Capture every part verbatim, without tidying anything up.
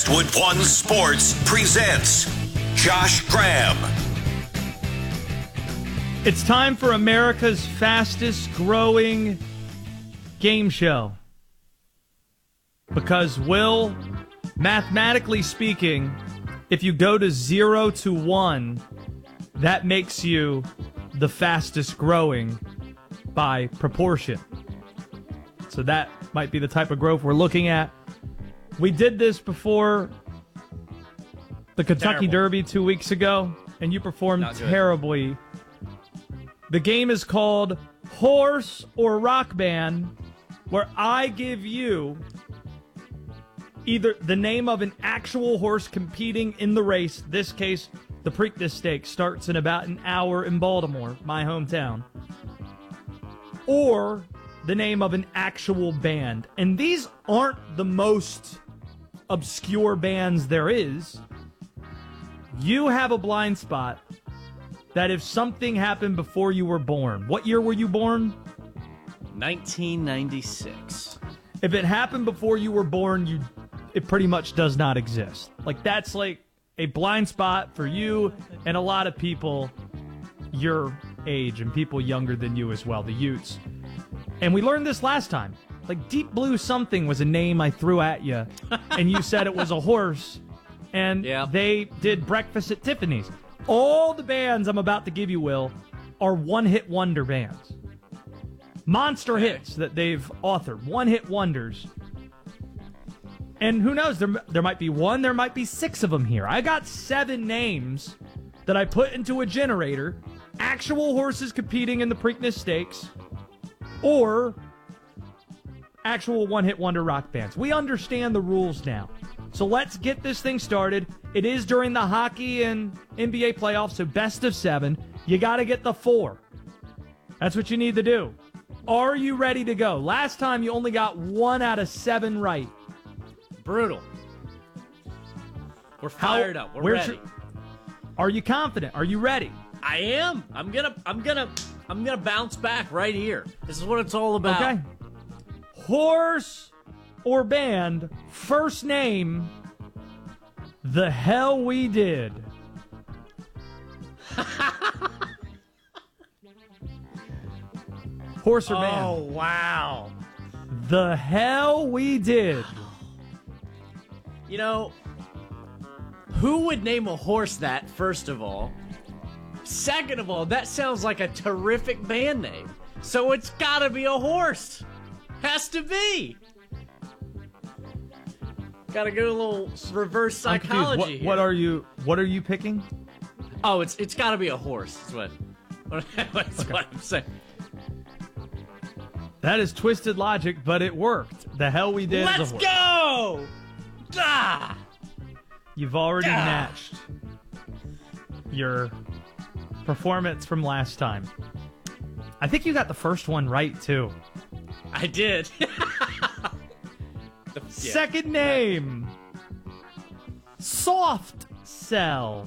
Westwood One Sports presents Josh Graham. It's time for America's fastest growing game show. Because, Will, mathematically speaking, if you go to zero to one, that makes you the fastest growing by proportion. So that might be the type of growth we're looking at. We did this before the Kentucky Terrible. Derby two weeks ago, and you performed Not good. terribly. The game is called Horse or Rock Band, where I give you either the name of an actual horse competing in the race. This case, the Preakness Stakes starts in about an hour in Baltimore, my hometown. Or the name of an actual band. And these aren't the most obscure bands there is. You have a blind spot that if something happened before you were born, what year were you born? nineteen ninety-six. If it happened before you were born, you it pretty much does not exist. Like, that's like a blind spot for you and a lot of people your age and people younger than you as well, the Utes. And we learned this last time. Like, Deep Blue Something was a name I threw at you, and you said it was a horse, and Yeah. they did Breakfast at Tiffany's. All the bands I'm about to give you, Will, are one-hit wonder bands. Monster Okay. hits that they've authored. One-hit wonders. And who knows, there, there might be one, there might be six of them here. I got seven names that I put into a generator. Actual horses competing in the Preakness Stakes. Or actual one-hit wonder rock bands. We understand the rules now. So let's get this thing started. It is during the hockey and N B A playoffs, so best of seven. You got to get the four. That's what you need to do. Are you ready to go? Last time you only got one out of seven right. Brutal. We're fired up. We're where's ready. your- are you confident? Are you ready? I am. I'm gonna. I'm gonna. I'm gonna bounce back right here. This is what it's all about. Okay. Horse or band, first name, The Hell We Did. Horse or Oh band, wow. The Hell We Did. You know, who would name a horse that? First of all. Second of all, that sounds like a terrific band name. So it's gotta be a horse. Has to be. Gotta go a little reverse I'm confused. psychology What, here. what are you? What are you picking? Oh, it's it's gotta be a horse. That's what. what that's Okay. what I'm saying. That is twisted logic, but it worked. The Hell We Did. Let's is a horse. go! Ah! You've already Ah. matched your performance from last time. I think you got the first one right, too. I did. The- yeah. Second name, Soft Cell.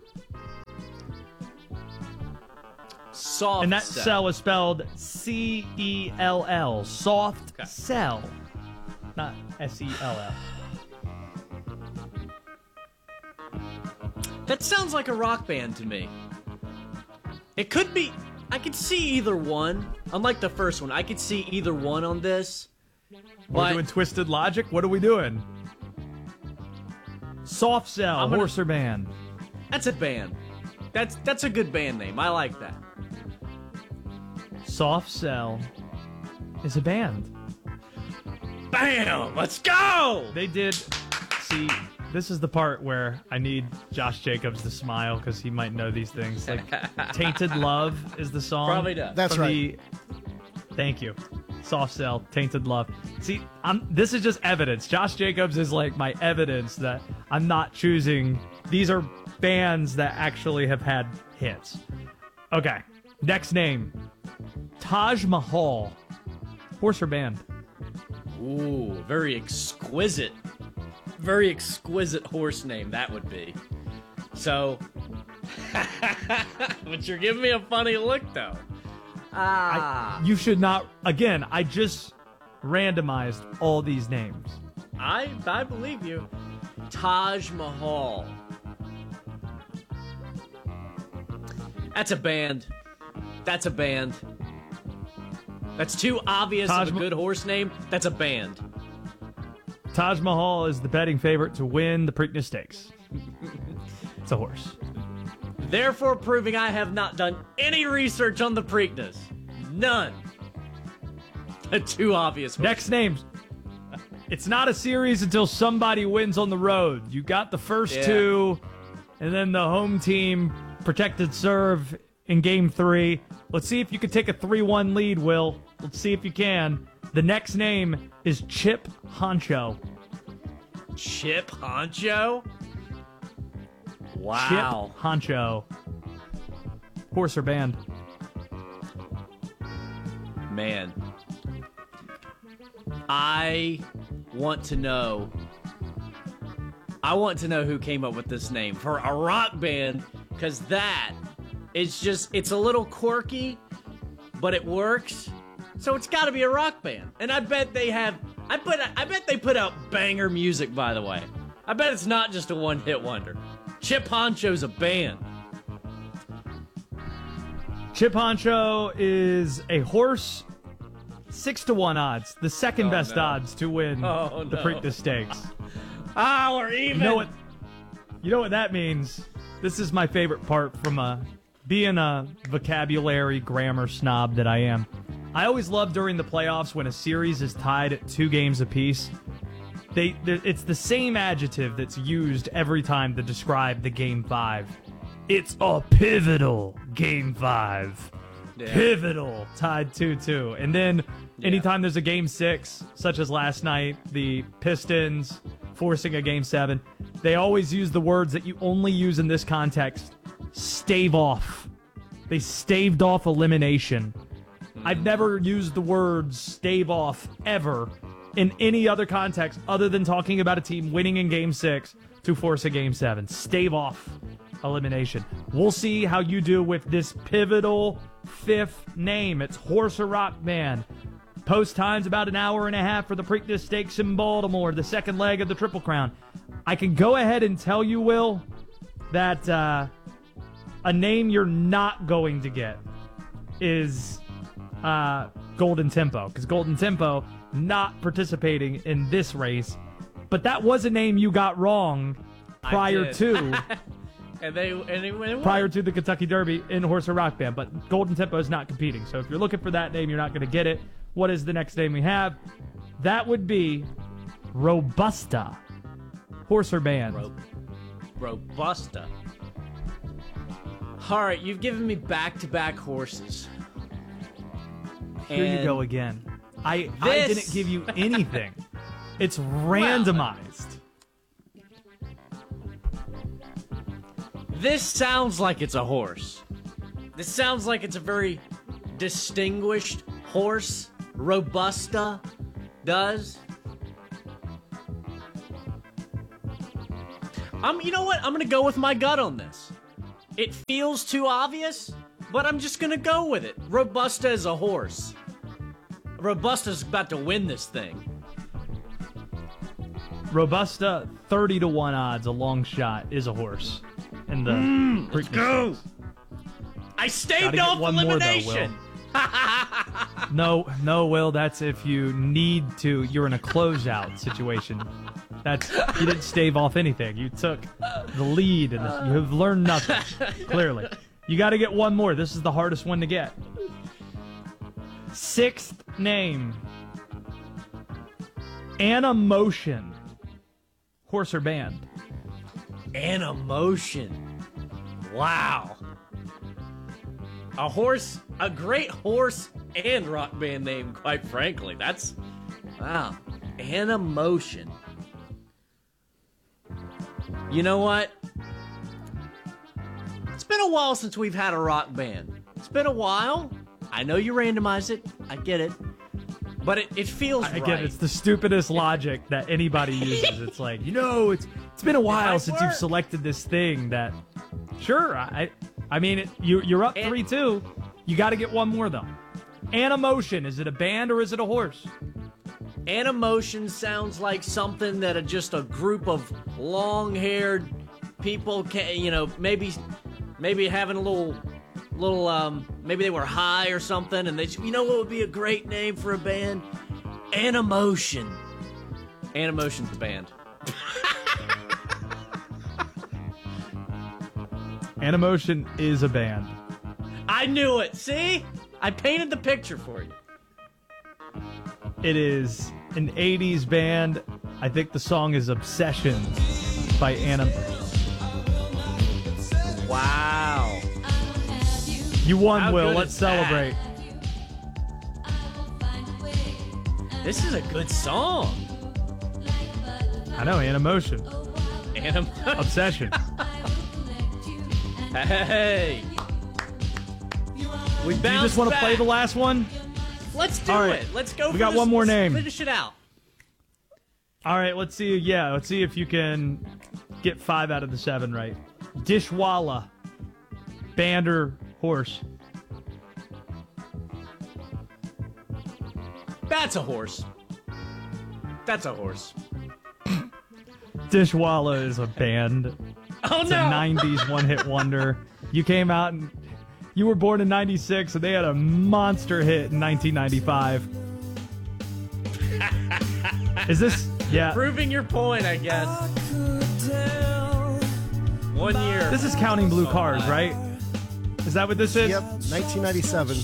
Soft And that cell. cell is spelled C E L L. Soft Okay. Cell. Not S E L L. That sounds like a rock band to me. It could be. I could see either one. Unlike the first one, I could see either one on this. We're But doing twisted logic? What are we doing? Soft Cell, I'm gonna- horse or band? that's a band. That's that's a good band name. I like that. Soft Cell is a band. Bam! Let's go! They did. See, this is the part where I need Josh Jacobs to smile because he might know these things. Like, Tainted Love is the song. Probably does. That's from right. the- thank you. Soft Cell, Tainted Love. See, I'm. This is just evidence. Josh Jacobs is like my evidence that I'm not choosing. These are bands that actually have had hits. Okay, next name. Taj Mahal. Horse or band? Ooh, very exquisite. Very exquisite horse name that would be. So, but you're giving me a funny look though. Ah, You should not. Again, I just randomized all these names. I I believe you. Taj Mahal. That's a band. That's a band. That's too obvious Taj of a Ma- good horse name. That's a band. Taj Mahal is the betting favorite to win the Preakness Stakes. It's a horse. Therefore proving I have not done any research on the Preakness. None. A too obvious horse. Next names. It's not a series until somebody wins on the road. You got the first Yeah. two, and then the home team protected serve in game three. Let's see if you can take a three one lead, Will. Let's see if you can. The next name is Chip Honcho. Chip Honcho? Wow. Chip Honcho. Horse or band? Man. I want to know. I want to know who came up with this name for a rock band, because that is just, it's a little quirky, but it works. So it's got to be a rock band. And I bet they have, I bet, I bet they put out banger music, by the way. I bet it's not just a one-hit wonder. Chip Honcho's a band. Chip Honcho is a horse, six to one odds, the second Oh, best no. odds to win Oh, the no. Preakness Stakes. Ah, we're even. You know what? You know what that means? This is my favorite part from uh, being a vocabulary grammar snob that I am. I always love during the playoffs when a series is tied at two games apiece. They, they it's the same adjective that's used every time to describe the game five. It's a pivotal game five. Yeah. Pivotal, tied two two. And then anytime there's a game six, such as last night, the Pistons forcing a game seven, they always use the words that you only use in this context. Stave off. They staved off elimination. I've never used the words stave off ever in any other context other than talking about a team winning in game six to force a game seven. Stave off elimination. We'll see how you do with this pivotal fifth name. It's Horse or Rock Band. Post time's about an hour and a half for the Preakness Stakes in Baltimore, the second leg of the Triple Crown. I can go ahead and tell you, Will, that uh, a name you're not going to get is uh, Golden Tempo, because Golden Tempo not participating in this race, but that was a name you got wrong prior did. to And they, and they, won. prior to the Kentucky Derby in Horse or Rock Band, but Golden Tempo is not competing. So if you're looking for that name, you're not going to get it. What is the next name we have? That would be Robusta. Horse or band? Ro- Robusta. All right, you've given me back-to-back horses. Here you And go again. I, I this- didn't give you anything. It's randomized. This sounds like it's a horse. This sounds like it's a very distinguished horse. Robusta does. I'm, you know what? I'm gonna go with my gut on this. It feels too obvious, but I'm just gonna go with it. Robusta is a horse. Robusta's about to win this thing. Robusta, thirty to one odds, a long shot, is a horse. In the Mm, let's Preakness go. Stakes. I staved Gotta get off one more, though, elimination. No, no, Will, that's if you need to. You're in a closeout situation. That's you didn't stave off anything. You took the lead, and you have learned nothing. Clearly, you got to get one more. This is the hardest one to get. Sixth name, Animotion. Horse or band? Animotion. Wow. A horse, a great horse and rock band name, quite frankly. That's, wow. Animotion. You know what? It's been a while since we've had a rock band. It's been a while. I know you randomized it. I get it. But it, it feels Again, right. it's the stupidest logic that anybody uses. It's like, you know, it's it's been a while might since work. you've selected this thing that, sure, I I mean, it, you, you're up And- three two. You got to get one more, though. Animotion, is it a band or is it a horse? Animotion sounds like something that a, just a group of long-haired people can, you know, maybe, maybe having a little, little, um, maybe they were high or something, and they, you know, what would be a great name for a band? Animotion. Animotion's the band. Animotion is a band. I knew it. See? I painted the picture for you. It is an eighties band. I think the song is Obsession by Anim. Wow. You won, How Will. good Let's is that? celebrate. This is a good song. I know, Animotion. Anim- Obsession. Hey. We Do you bounced just want to back. play the last one? Let's do All right. it. Let's go. We for got this. one more Let's name. Finish it out. All right, let's see. Yeah, let's see if you can get five out of the seven right. Dishwalla. Band or horse? That's a horse. That's a horse. Dishwalla is a band. Oh It's no! a nineties one-hit wonder. You came out and you were born in ninety-six, and they had a monster hit in nineteen ninety-five. Is this? Yeah. Proving your point, I guess. One year. This is Counting Blue Cars, right? Is that what this is? Yep, nineteen ninety-seven.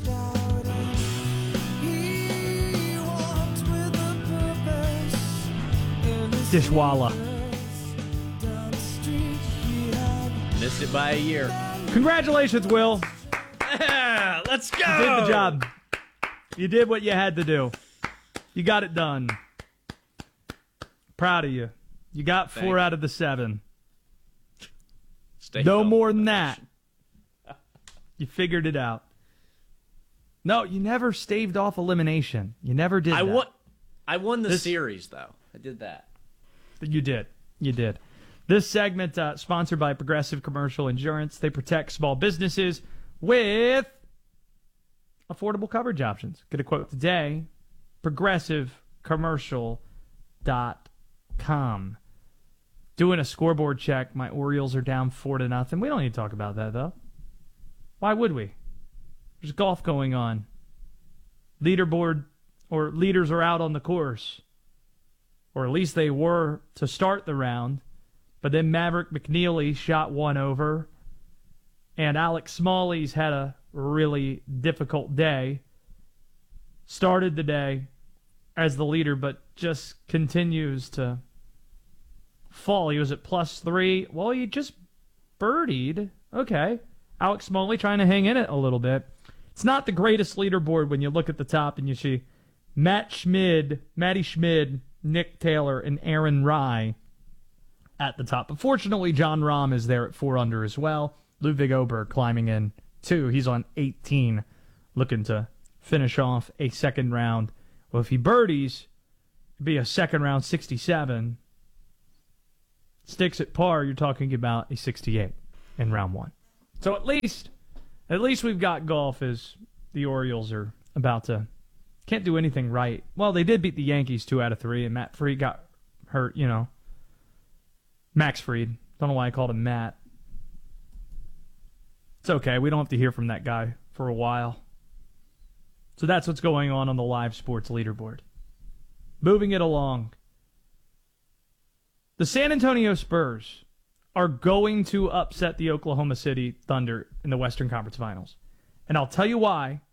Dishwalla. Missed it by a year. Congratulations, Will. Yeah, let's go. You did the job. You did what you had to do. You got it done. Proud of you. You got four Thanks. out of the seven. Stay No calm. more than that. You figured it out. No, you never staved off elimination. You never did I that. won. I won the This- series, though. I did that. You did. You did. This segment uh, sponsored by Progressive Commercial Insurance. They protect small businesses with affordable coverage options. Get a quote today. progressive commercial dot com. Doing a scoreboard check. My Orioles are down four to nothing. We don't need to talk about that, though. Why would we? There's golf going on. Leaderboard or leaders are out on the course. Or at least they were to start the round. But then Maverick McNeely shot one over. And Alex Smalley's had a really difficult day. Started the day as the leader, but just continues to fall. He was at plus three. Well, he just birdied. Okay. Alex Smalley trying to hang in it a little bit. It's not the greatest leaderboard when you look at the top and you see Matt Schmid, Matty Schmid, Nick Taylor, and Aaron Rye at the top. But fortunately, John Rahm is there at four under as well. Ludwig Oberg climbing in two. He's on eighteen, looking to finish off a second round. Well, if he birdies, it'd be a second round sixty-seven. Sticks at par, you're talking about a sixty-eight in round one. So at least, at least we've got golf as the Orioles are about to, can't do anything right. Well, they did beat the Yankees two out of three, and Matt Fried got hurt, you know. Max Fried. Don't know why I called him Matt. It's okay. We don't have to hear from that guy for a while. So that's what's going on on the live sports leaderboard. Moving it along. The San Antonio Spurs are going to upset the Oklahoma City Thunder in the Western Conference Finals. And I'll tell you why